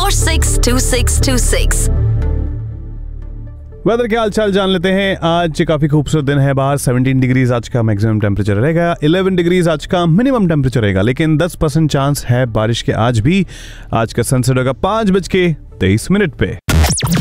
9496262626। Weather के हाल चाल जान लेते हैं। आज काफी खूबसूरत दिन है बाहर। 17 डिग्रीज आज का मैक्सिमम टेम्परेचर रहेगा, 11 डिग्रीज आज का मिनिमम टेम्परेचर रहेगा, लेकिन 10% चांस है बारिश के आज भी। आज का सनसेट होगा 5:23 पे।